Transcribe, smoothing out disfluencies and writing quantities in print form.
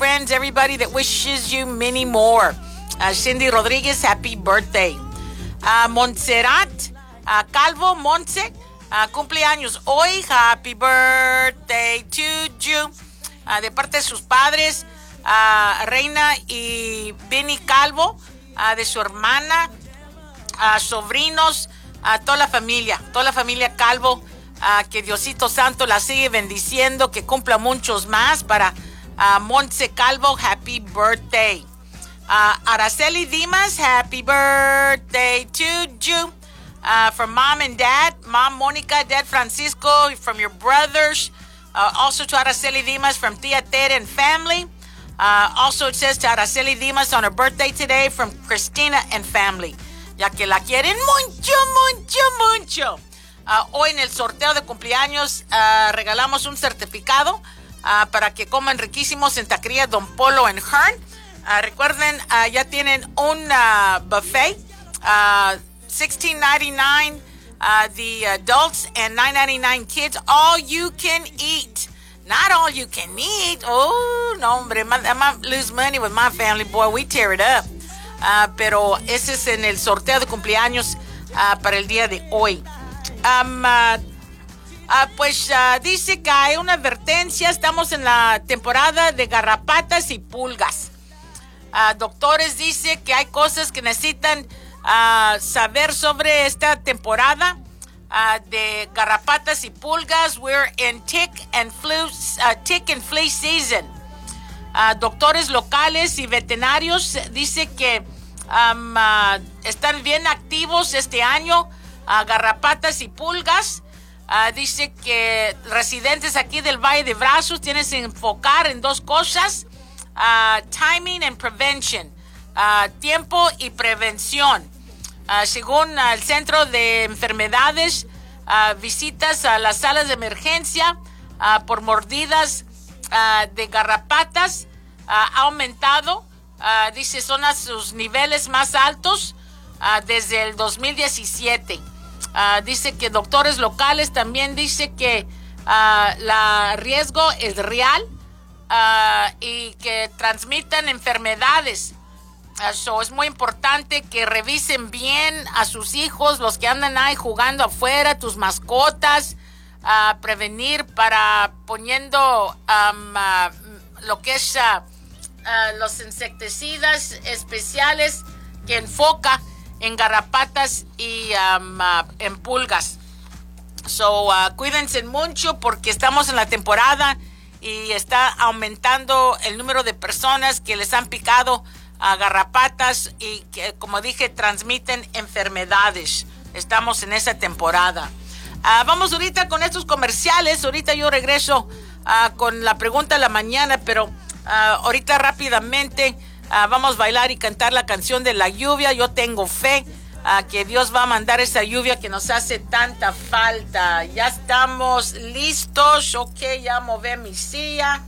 friends, everybody that wishes you many more. Cindy Rodriguez, happy birthday. Montserrat Calvo Montse, cumpleaños hoy. Happy birthday to you. De parte de sus padres, Reina y Benny Calvo, de su hermana, sobrinos, toda la familia Calvo. Que Diosito Santo la sigue bendiciendo, que cumpla muchos más. Para Montse Calvo, happy birthday. Araceli Dimas, happy birthday to you. From mom and dad, mom Monica, dad Francisco, from your brothers. Also to Araceli Dimas from Tia Tere and family. Also it says to Araceli Dimas on her birthday today from Christina and family. Ya que la quieren mucho. Hoy en el sorteo de cumpleaños regalamos un certificado para que coman riquísimos en Taquería Don Polo en Hearn. Recuerden, ya tienen un buffet, $16.99 the adults and $9.99 kids. All you can eat. Not all you can eat. Oh, no, hombre, I might lose money with my family. Boy, we tear it up. Pero ese es en el sorteo de cumpleaños para el día de hoy. Dice que hay una advertencia. Estamos en la temporada de garrapatas y pulgas. Doctores dice que hay cosas que necesitan saber sobre esta temporada de garrapatas y pulgas. We're in tick and flea season. Doctores locales y veterinarios dice que están bien activos este año. Garrapatas y pulgas. Dice que residentes aquí del Valle de Brazos tienen que enfocar en dos cosas: timing and prevention, tiempo y prevención. Según el Centro de Enfermedades, visitas a las salas de emergencia por mordidas de garrapatas ha aumentado. Dice son a sus niveles más altos desde el 2017. Dice que doctores locales también dice que el riesgo es real y que transmitan enfermedades. Es muy importante que revisen bien a sus hijos, los que andan ahí jugando afuera, tus mascotas, prevenir para poniendo lo que es los insecticidas especiales que enfoca en garrapatas y en pulgas. Cuídense mucho porque estamos en la temporada y está aumentando el número de personas que les han picado garrapatas y que, como dije, transmiten enfermedades. Estamos en esa temporada. Vamos ahorita con estos comerciales. Ahorita yo regreso con la pregunta de la mañana, pero ahorita rápidamente vamos a bailar y cantar la canción de la lluvia. Yo tengo fe que Dios va a mandar esa lluvia que nos hace tanta falta. Ya estamos listos. Ok, ya moví mi silla.